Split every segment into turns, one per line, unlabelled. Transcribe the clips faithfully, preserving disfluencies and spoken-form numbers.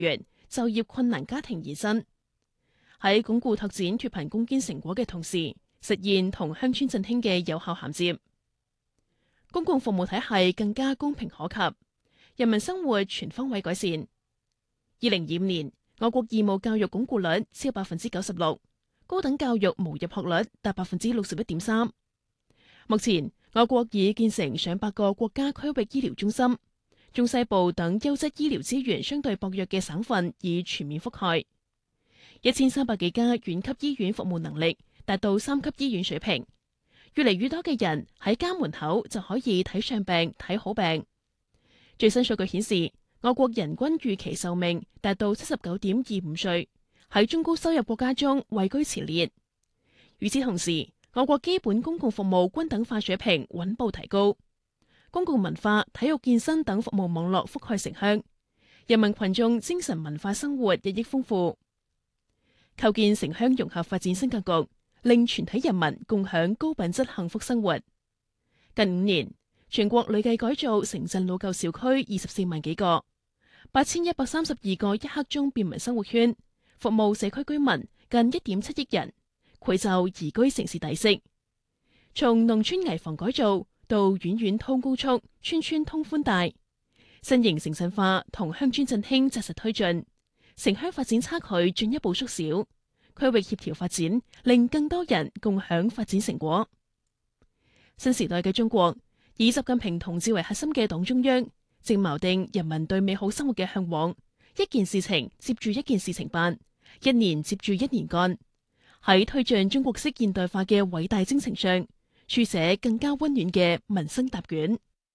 元就業困難家庭延伸。喺鞏固拓展脫貧攻堅成果嘅同時，實現同鄉村振興嘅有效銜接，公共服務體系更加公平可及，人民生活全方位改善。二零二五年，我國義務教育鞏固率超百分之九十六，高等教育無入學率達百分之六十一點三。目前，我國已建成上百個國家區域醫療中心，中西部等優質醫療資源相對薄弱嘅省份已全面覆蓋。一千三百幾家縣級醫院服務能力達到三級醫院水平，越嚟越多嘅人喺家門口就可以睇上病、睇好病。最新數據顯示，我國人均預期壽命達到七十九點二五歲，喺中高收入國家中位居前列。與此同時，我國基本公共服務均等化水平穩步提高，公共文化、體育、健身等服務網絡覆蓋城鄉，人民群眾精神文化生活日益豐富。構建城鄉融合發展新格局，令全體人民共享高品質幸福生活。近五年，全國累計改造城鎮老舊小區二十四萬幾個，八千一百三十二個一刻鐘便民生活圈，服務社區居民近一點七億人，饋就宜居城市底色。從農村危房改造到縣縣通高速、村村通寬帶，新型城鎮化同鄉村振興紮實推進，城鄉發展差距進一步縮小，區域協調發展令更多人共享發展成果。新時代嘅中國，以習近平同志為核心嘅黨中央，正錨定人民對美好生活嘅向往，一件事情接住一件事情辦，一年接住一年幹，喺推進中國式現代化嘅偉大征程上，書寫更加溫暖嘅民生答卷。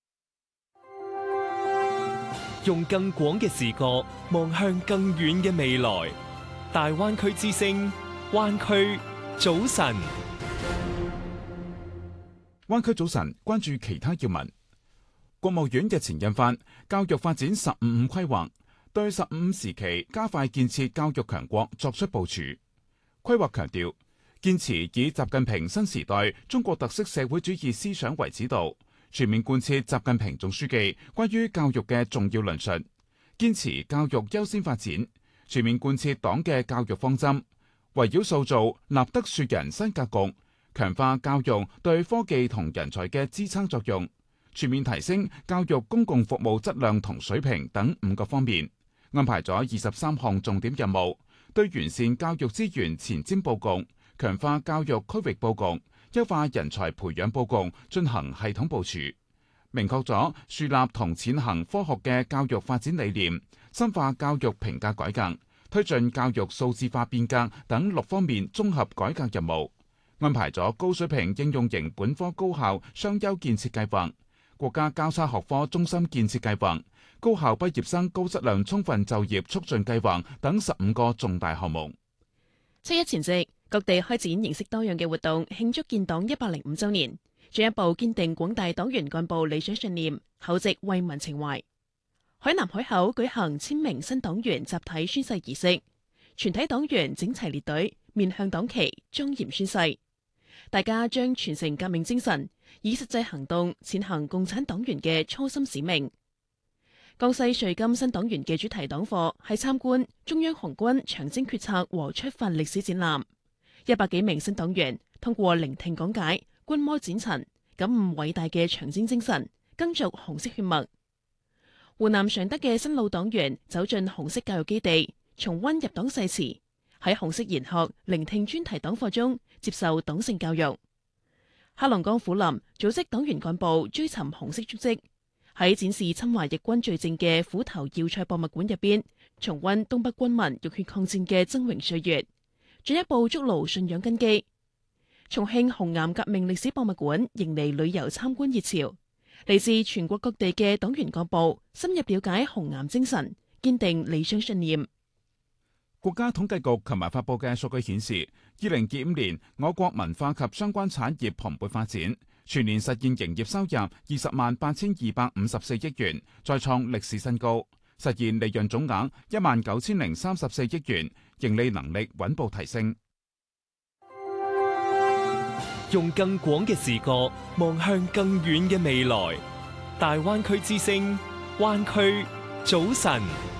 用更廣嘅視角望向更遠嘅未來。大灣區之聲，灣區早晨。
灣區早晨，關注其他要聞。國務院日前印發《教育發展十五五》規劃，對十五時期加快建設教育強國作出部署。規劃強調，堅持以習近平新時代中國特色社會主義思想為指導，全面貫徹習近平總書記關於教育嘅重要論述，堅持教育優先發展，全面貫徹黨嘅教育方針，圍繞塑造立德樹人新格局，強化教育對科技同人才嘅支撐作用，全面提升教育公共服務質量同水平等五個方面，安排咗二十三項重點任務，對完善教育資源前瞻佈局、強化教育區域佈局、優化人才培養佈局進行系統部署，明確咗樹立同踐行科學嘅教育發展理念，深化教育評價改革，推進教育數字化變革等六方面綜合改革任務，安排咗高水平應用型本科高校雙優建設計劃、國家交叉學科中心建設計劃、高校畢業生高質量充分就業促進計劃等十五個重大項目。
七一前夕，各地開展形式多樣嘅活動，慶祝建黨一百零五週年，進一步堅定廣大黨員幹部理想信念，厚植為民情懷。海南海口舉行千名新黨員集體宣誓儀式，全體黨員整齊列隊，面向黨旗，莊嚴宣誓。大家將傳承革命精神，以實際行動踐行共產黨員嘅初心使命。江西瑞金新黨員嘅主題黨課係參觀中央紅軍長征決策和出發歷史展覽。一百幾名新黨員通過聆聽講解、觀摩展陳，感悟偉大嘅長征精神，耕耘紅色血脈。湖南常德嘅新老黨員走進紅色教育基地，重溫入黨誓詞，喺紅色研學聆聽專題黨課中接受黨性教育。黑龍江虎林組織黨員幹部追尋紅色足跡，喺展示侵華日軍罪證嘅虎頭要塞博物館入邊，重溫東北軍民浴血抗戰嘅崢嶸歲月，進一步築牢信仰根基。重慶紅岩革命歷史博物館迎嚟旅遊參觀熱潮，嚟自全國各地嘅黨員幹部深入了解紅岩精神，堅定理想信念。
國家統計局琴日發布嘅數據顯示，二零二五年我國文化及相關產業蓬勃發展，全年實現營業收入二十萬八千二百五十四億元，再創歷史新高，實現利潤總額一萬九千零三十四億元，盈利能力穩步提升。
用更廣嘅視角望向更遠嘅未來。大灣區之聲，灣區早晨。